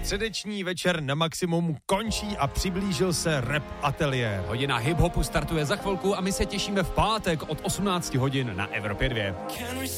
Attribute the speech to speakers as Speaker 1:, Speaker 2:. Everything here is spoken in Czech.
Speaker 1: Středeční večer na maximum končí a přiblížil se Rap Ateliér.
Speaker 2: Hodina hip-hopu startuje za chvilku a my se těšíme v pátek od 18 hodin na Evropě 2.